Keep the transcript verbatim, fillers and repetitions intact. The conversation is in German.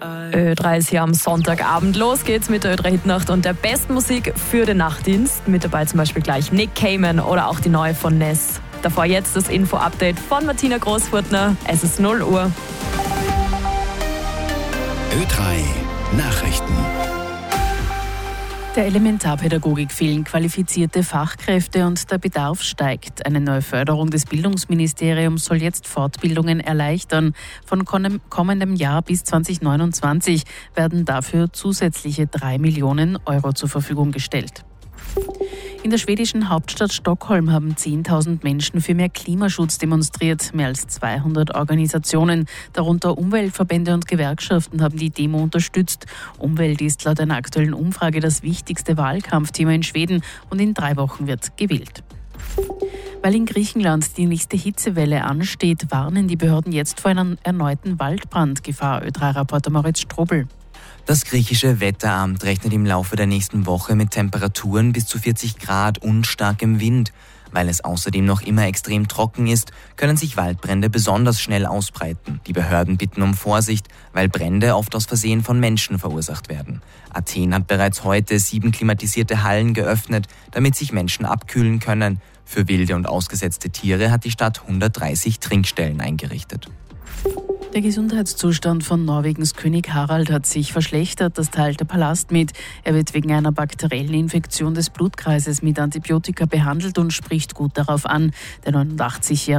Ö drei ist hier am Sonntagabend. Los geht's mit der Ö drei Hitnacht und der besten Musik für den Nachtdienst. Mit dabei zum Beispiel gleich Nick Cayman oder auch die neue von Ness. Davor jetzt das Info-Update von Martina Großfurtner. Es ist null Uhr. Ö drei Nachrichten. Der Elementarpädagogik fehlen qualifizierte Fachkräfte und der Bedarf steigt. Eine neue Förderung des Bildungsministeriums soll jetzt Fortbildungen erleichtern. Von kommendem Jahr bis zwanzig neunundzwanzig werden dafür zusätzliche drei Millionen Euro zur Verfügung gestellt. In der schwedischen Hauptstadt Stockholm haben zehntausend Menschen für mehr Klimaschutz demonstriert. Mehr als zweihundert Organisationen, darunter Umweltverbände und Gewerkschaften, haben die Demo unterstützt. Umwelt ist laut einer aktuellen Umfrage das wichtigste Wahlkampfthema in Schweden und in drei Wochen wird gewählt. Weil in Griechenland die nächste Hitzewelle ansteht, warnen die Behörden jetzt vor einer erneuten Waldbrandgefahr. Ö drei Reporter Moritz Strobel. Das griechische Wetteramt rechnet im Laufe der nächsten Woche mit Temperaturen bis zu vierzig Grad und starkem Wind. Weil es außerdem noch immer extrem trocken ist, können sich Waldbrände besonders schnell ausbreiten. Die Behörden bitten um Vorsicht, weil Brände oft aus Versehen von Menschen verursacht werden. Athen hat bereits heute sieben klimatisierte Hallen geöffnet, damit sich Menschen abkühlen können. Für wilde und ausgesetzte Tiere hat die Stadt hundertdreißig Trinkstellen eingerichtet. Der Gesundheitszustand von Norwegens König Harald hat sich verschlechtert, das teilt der Palast mit. Er wird wegen einer bakteriellen Infektion des Blutkreises mit Antibiotika behandelt und spricht gut darauf an. Der neunundachtzig-Jährige